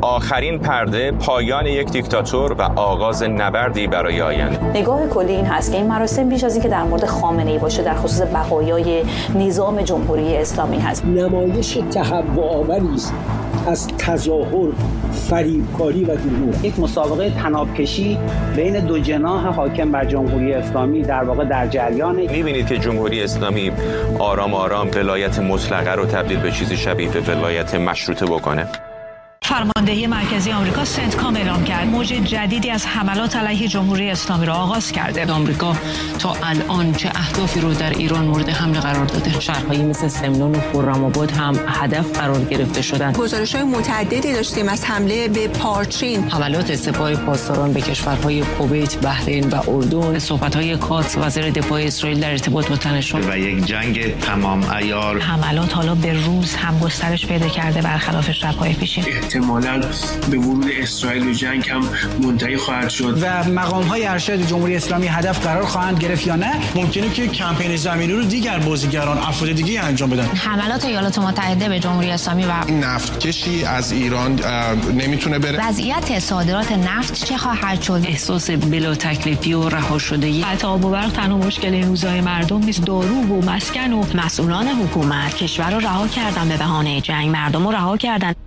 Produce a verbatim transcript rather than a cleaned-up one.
آخرین پرده پایان یک دیکتاتور و آغاز نبردی برای آینده. نگاه کلی این هست که این مراسم بیش از اینکه در مورد خامنه‌ای باشه در خصوص بقایای نظام جمهوری اسلامی هست. نمایش تهوع‌آوری است از تظاهر، فریبکاری و دروغ. یک مسابقه طناب‌کشی بین دو جناح حاکم بر جمهوری اسلامی در واقع در جریانه. می‌بینید که جمهوری اسلامی آرام آرام ولایت مطلقه رو تبدیل به چیزی شبیه به ولایت مشروطه بکنه. فرماندهی مرکزی آمریکا سنتکام اعلام کرد موج جدیدی از حملات علیه جمهوری اسلامی را آغاز کرده. آمریکا تا الان چه اهدافی رو در ایران مورد حمله قرار داده؟ شهرهایی مثل سمنان و خرم‌آباد هم هدف قرار گرفته شدند. گزارش‌های متعددی داشتیم از حمله به پارچین. حملات سپاه پاسداران به کشورهای کویت، بحرین و اردن. صحبت‌های کاتس وزیر دفاع اسرائیل در ارتباط با تنش‌ها و یک جنگ تمام عیار. حملات حالا به روز هم گسترش پیدا کرده برخلاف شب‌های پیشین. احتمالاً به ورود اسرائیل به جنگ هم منتهی خواهد شد و مقام‌های ارشد جمهوری اسلامی هدف قرار خواهند گرفت یا نه. ممکنه که کمپین زمینی رو دیگر بازیگران افراد دیگه انجام بدن. حملات ایالات متحده به جمهوری اسلامی و نفت کشی از ایران نمیتونه بره. وضعیت صادرات نفت چه خواهد شد؟ احساس بلا تکلیفی و رها شدگی. قطع آب و برق تنها مشکل این روزهای مردم نیست. دارو و مسکن و مسئولان حکومت کشور رو رها کردن به بهانه جنگ، مردم رو رها کردن.